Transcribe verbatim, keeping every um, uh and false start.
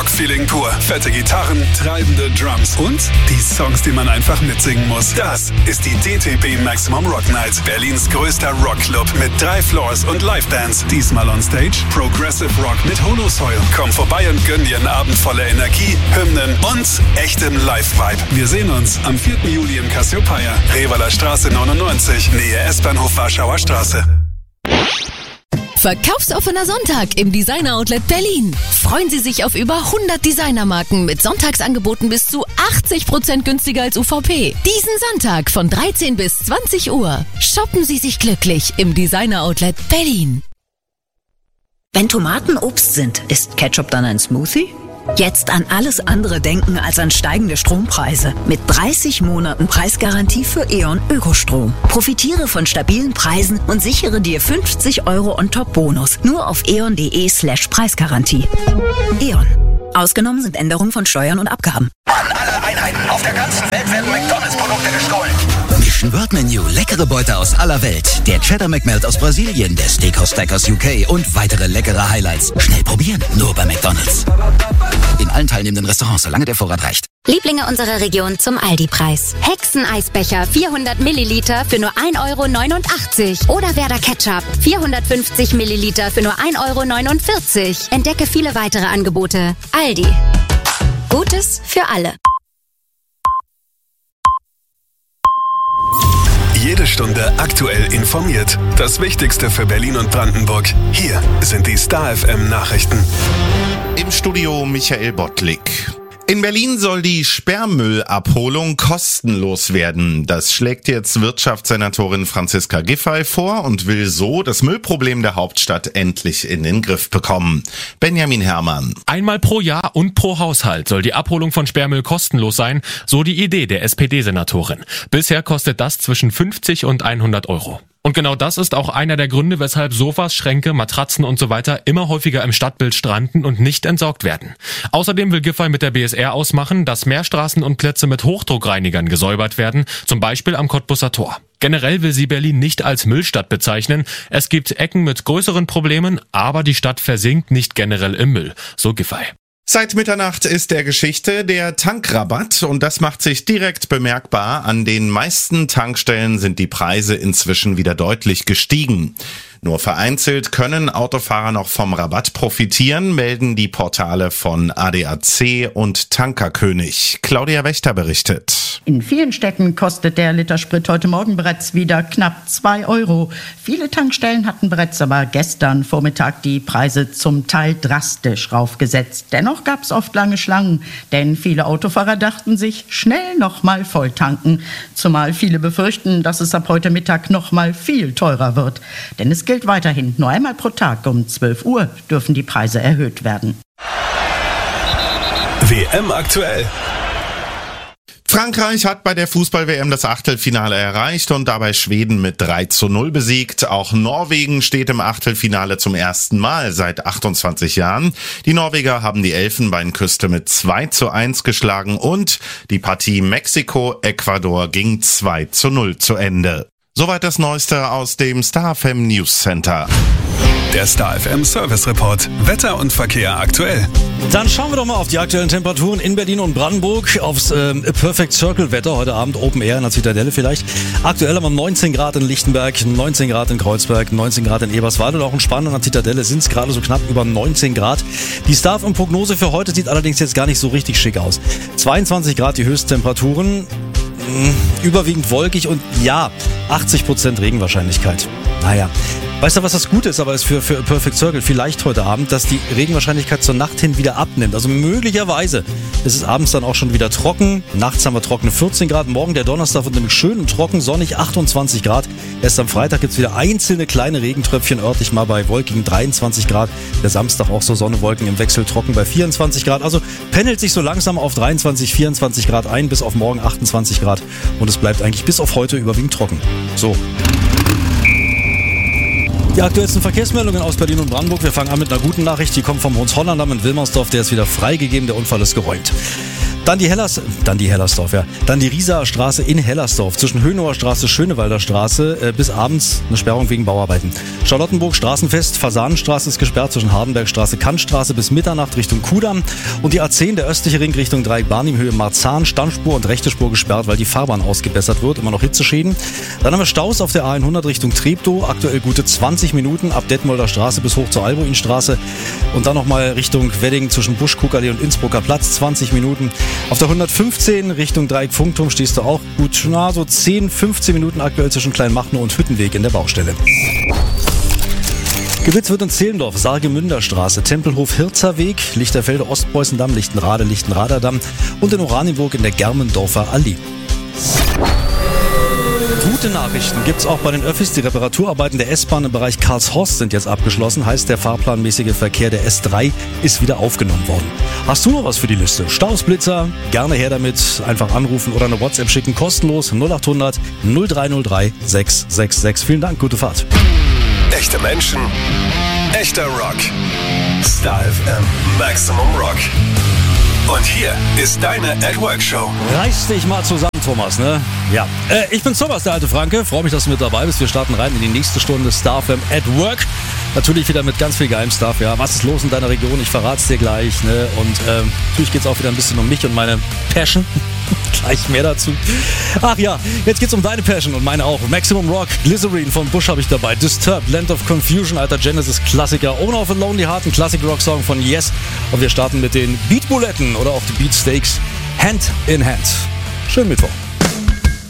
Rock-Feeling pur. Fette Gitarren, treibende Drums und die Songs, die man einfach mitsingen muss. Das ist die D T B Maximum Rock Night. Berlins größter Rockclub mit drei Floors und Livebands. Diesmal on Stage Progressive Rock mit Holosoil. Komm vorbei und gönn dir einen Abend voller Energie, Hymnen und echtem Live-Vibe. Wir sehen uns am vierten Juli im Cassiopeia, Revaler Straße neunundneunzig, Nähe S-Bahnhof Warschauer Straße. Verkaufsoffener Sonntag im Designer-Outlet Berlin. Freuen Sie sich auf über hundert Designermarken mit Sonntagsangeboten bis zu achtzig Prozent günstiger als U V P. Diesen Sonntag von dreizehn bis zwanzig Uhr. Shoppen Sie sich glücklich im Designer-Outlet Berlin. Wenn Tomaten Obst sind, ist Ketchup dann ein Smoothie? Jetzt an alles andere denken als an steigende Strompreise. Mit dreißig Monaten Preisgarantie für E.ON Ökostrom. Profitiere von stabilen Preisen und sichere dir fünfzig Euro on top Bonus. Nur auf eon.de slash Preisgarantie. E.ON. Ausgenommen sind Änderungen von Steuern und Abgaben. An alle Einheiten auf der ganzen Welt werden McDonalds-Produkte gestohlen. Mission Word Menu, leckere Beute aus aller Welt. Der Cheddar McMelt aus Brasilien, der Steakhouse Stack aus U K und weitere leckere Highlights. Schnell probieren, nur bei McDonalds. In allen teilnehmenden Restaurants, solange der Vorrat reicht. Lieblinge unserer Region zum Aldi-Preis. Hexeneisbecher vierhundert Milliliter für nur ein Euro neunundachtzig. Oder Werder Ketchup vierhundertfünfzig Milliliter für nur ein Euro neunundvierzig. Entdecke viele weitere Angebote. Aldi. Gutes für alle. Jede Stunde aktuell informiert. Das Wichtigste für Berlin und Brandenburg. Hier sind die Star F M Nachrichten. Im Studio Michael Bottlik. In Berlin soll die Sperrmüllabholung kostenlos werden. Das schlägt jetzt Wirtschaftssenatorin Franziska Giffey vor und will so das Müllproblem der Hauptstadt endlich in den Griff bekommen. Benjamin Herrmann. Einmal pro Jahr und pro Haushalt soll die Abholung von Sperrmüll kostenlos sein, so die Idee der S P D-Senatorin. Bisher kostet das zwischen fünfzig und hundert Euro. Und genau das ist auch einer der Gründe, weshalb Sofas, Schränke, Matratzen und so weiter immer häufiger im Stadtbild stranden und nicht entsorgt werden. Außerdem will Giffey mit der B S R ausmachen, dass mehr Straßen und Plätze mit Hochdruckreinigern gesäubert werden, zum Beispiel am Cottbusser Tor. Generell will sie Berlin nicht als Müllstadt bezeichnen. Es gibt Ecken mit größeren Problemen, aber die Stadt versinkt nicht generell im Müll, so Giffey. Seit Mitternacht ist der Geschichte der Tankrabatt und das macht sich direkt bemerkbar. An den meisten Tankstellen sind die Preise inzwischen wieder deutlich gestiegen. Nur vereinzelt können Autofahrer noch vom Rabatt profitieren, melden die Portale von A D A C und Tankerkönig. Claudia Wächter berichtet. In vielen Städten kostet der Liter Sprit heute Morgen bereits wieder knapp zwei Euro. Viele Tankstellen hatten bereits aber gestern Vormittag die Preise zum Teil drastisch raufgesetzt. Dennoch gab es oft lange Schlangen, denn viele Autofahrer dachten sich, schnell noch mal voll tanken. Zumal viele befürchten, dass es ab heute Mittag noch mal viel teurer wird. Denn es gilt weiterhin, nur einmal pro Tag um zwölf Uhr dürfen die Preise erhöht werden. W M aktuell. Frankreich hat bei der Fußball-W M das Achtelfinale erreicht und dabei Schweden mit drei zu null besiegt. Auch Norwegen steht im Achtelfinale zum ersten Mal seit achtundzwanzig Jahren. Die Norweger haben die Elfenbeinküste mit zwei zu eins geschlagen und die Partie Mexiko-Ecuador ging zwei zu null zu Ende. Soweit das Neueste aus dem Star F M News Center. Der Star F M Service Report. Wetter und Verkehr aktuell. Dann schauen wir doch mal auf die aktuellen Temperaturen in Berlin und Brandenburg. Aufs äh, Perfect Circle Wetter heute Abend, Open Air in der Zitadelle vielleicht. Aktuell haben wir neunzehn Grad in Lichtenberg, neunzehn Grad in Kreuzberg, neunzehn Grad in Eberswalde und auch in Spandau in der Zitadelle sind es gerade so knapp über neunzehn Grad. Die Star F M Prognose für heute sieht allerdings jetzt gar nicht so richtig schick aus. zweiundzwanzig Grad die Höchsttemperaturen. Überwiegend wolkig und ja, achtzig Prozent Regenwahrscheinlichkeit. Naja, weißt du, was das Gute ist, aber ist für, für Perfect Circle vielleicht heute Abend, dass die Regenwahrscheinlichkeit zur Nacht hin wieder abnimmt. Also möglicherweise ist es abends dann auch schon wieder trocken. Nachts haben wir trockene vierzehn Grad. Morgen der Donnerstag wird nämlich schön und trocken, sonnig achtundzwanzig Grad. Erst am Freitag gibt es wieder einzelne kleine Regentröpfchen, örtlich mal bei wolkigen dreiundzwanzig Grad. Der Samstag auch so Sonne, Wolken im Wechsel, trocken bei vierundzwanzig Grad. Also pendelt sich so langsam auf dreiundzwanzig, vierundzwanzig Grad ein, bis auf morgen achtundzwanzig Grad. Und es bleibt eigentlich bis auf heute überwiegend trocken. So. Die aktuellsten Verkehrsmeldungen aus Berlin und Brandenburg. Wir fangen an mit einer guten Nachricht. Die kommt vom Hohenzollern-Damm in Wilmersdorf. Der ist wieder freigegeben. Der Unfall ist geräumt. Dann die Hellers, dann die Hellersdorf, ja. Dann die Rieser Straße in Hellersdorf. Zwischen Hönower Straße, Schönewalder Straße äh, bis abends eine Sperrung wegen Bauarbeiten. Charlottenburg Straßenfest, Fasanenstraße ist gesperrt zwischen Hardenbergstraße, Kantstraße bis Mitternacht Richtung Kudamm. Und die A zehn, der östliche Ring Richtung Dreieck Barnim-Höhe Marzahn, Standspur und rechte Spur gesperrt, weil die Fahrbahn ausgebessert wird. Immer noch Hitzeschäden. Dann haben wir Staus auf der A hundert Richtung Treptow. Aktuell gute zwanzig Minuten ab Detmolder Straße bis hoch zur Albuinstraße. Und dann nochmal Richtung Wedding zwischen Buschkuckerlee und Innsbrucker Platz, zwanzig Minuten. Auf der hundertfünfzehn Richtung Dreieck Funkturm stehst du auch gut, na, so zehn, fünfzehn Minuten aktuell zwischen Kleinmachnow und Hüttenweg in der Baustelle. Gewitz wird in Zehlendorf, Sargemünder Straße, Tempelhof Hirzer Weg, Lichterfelde Ostpreußendamm, Lichtenrade, Lichtenrader Damm und in Oranienburg in der Germendorfer Allee. Gute Nachrichten gibt's auch bei den Öffis. Die Reparaturarbeiten der S-Bahn im Bereich Karlshorst sind jetzt abgeschlossen. Heißt, der fahrplanmäßige Verkehr der S drei ist wieder aufgenommen worden. Hast du noch was für die Liste? Stausblitzer? Gerne her damit. Einfach anrufen oder eine WhatsApp schicken. Kostenlos null acht hundert null drei null drei sechs sechs sechs. Vielen Dank, gute Fahrt. Echte Menschen, echter Rock. Star F M Maximum Rock. Und hier ist deine At Work Show. Reiß dich mal zusammen, Thomas, ne? Ja. Äh, ich bin Thomas, der alte Franke. Freue mich, dass du mit dabei bist. Wir starten rein in die nächste Stunde Star F M At Work. Natürlich wieder mit ganz viel Geheimstuff, ja. Was ist los in deiner Region? Ich verrat's dir gleich, ne? Und äh, natürlich geht's auch wieder ein bisschen um mich und meine Passion. Gleich mehr dazu. Ach ja, jetzt geht's um deine Passion und meine auch. Maximum Rock, Glycerine von Bush habe ich dabei. Disturbed, Land of Confusion, alter Genesis-Klassiker. Owner of a Lonely Heart, ein Classic-Rock-Song von Yes. Und wir starten mit den Beat Buletten oder auch die Beat Steaks. Hand in Hand. Schönen Mittwoch.